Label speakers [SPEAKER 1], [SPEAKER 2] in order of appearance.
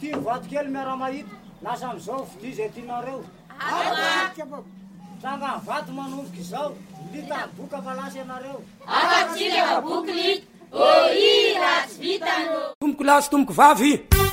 [SPEAKER 1] ty vatokely miara-mahita lasa am'izao fity zay tianareo sanga vato manomboka izao lita boka fa lasa ianareo
[SPEAKER 2] afatsika boky lita oi ratsy vitano
[SPEAKER 1] tomboko lasy tomboko vavy